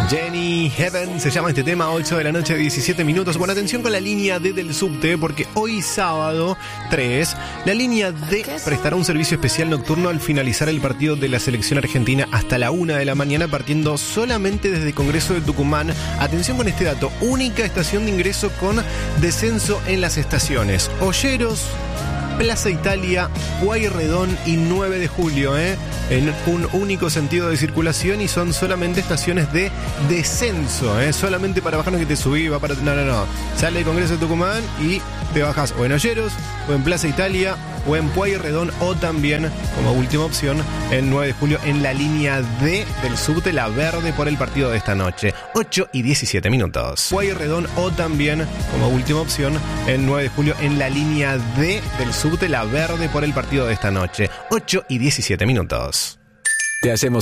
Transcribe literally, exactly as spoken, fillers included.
Jenny Heaven se llama este tema, ocho de la noche, diecisiete minutos. Bueno, atención con la línea D del subte, porque hoy sábado tres, la línea D prestará un servicio especial nocturno al finalizar el partido de la selección argentina hasta la una de la mañana, partiendo solamente desde Congreso de Tucumán. Atención con este dato, única estación de ingreso con descenso en las estaciones Olleros, Plaza Italia, Pueyrredón y nueve de julio, ¿eh? En un único sentido de circulación, y son solamente estaciones de descenso, ¿eh? Solamente para bajar, no que te subí, va para... No, no, no. Sale el Congreso de Tucumán y te bajas o en Olleros, o en Plaza Italia, o en Pueyrredón, o también, como última opción, en nueve de julio, en la línea D del subte, la verde, por el partido de esta noche. ocho y diecisiete minutos. Pueyrredón, o también, como última opción, en nueve de julio, en la línea D del subte, la verde, por el partido de esta noche. ocho y diecisiete minutos. Te hacemos